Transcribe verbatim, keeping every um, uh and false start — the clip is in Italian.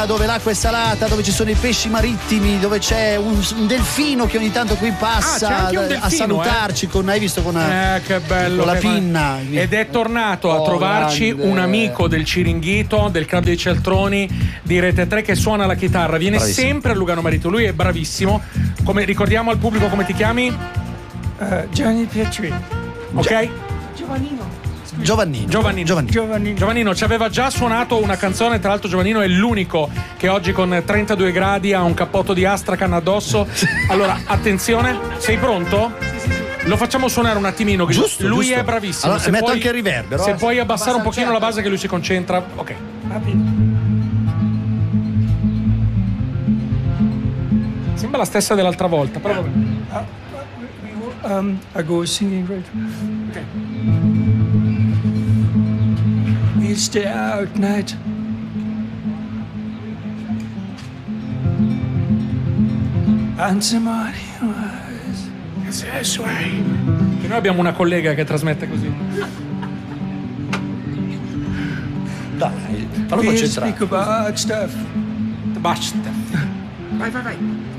dove l'acqua è salata, dove ci sono i pesci marittimi, dove c'è un, un delfino che ogni tanto qui passa ah, c'è anche un delfino, a salutarci eh? con, hai visto, con, una, eh, che bello, con la che pinna. Ed è tornato a oh, trovarci grande. un amico del Ciringhito, del Club dei Cialtroni di Rete tre, che suona la chitarra, viene bravissimo. sempre a Lugano Marito, lui è bravissimo. Come ricordiamo al pubblico come ti chiami? Uh, Gianni Pietri. Ok? Giovannino. Giovannino. Giovannino. Giovannino. Giovannino. Giovannino ci aveva già suonato una canzone, tra l'altro Giovannino è l'unico che oggi con trentadue gradi ha un cappotto di Astracan addosso. Allora, attenzione, sei pronto? Sì, sì, sì. Lo facciamo suonare un attimino, che Giusto, lui giusto. è bravissimo. Allora, se metto puoi, anche il riverbero. Se eh. puoi abbassare un pochino la certo. base che lui si concentra. Ok. Va bene. Sembra la stessa dell'altra volta, però vabbè. Uh, we will, um, I go singing right. Ok. We stay out night. And somebody was this way. Che noi abbiamo una collega che trasmette così. Dai, fallo We concentrare. speak about stuff. Basta. Vai, vai, vai.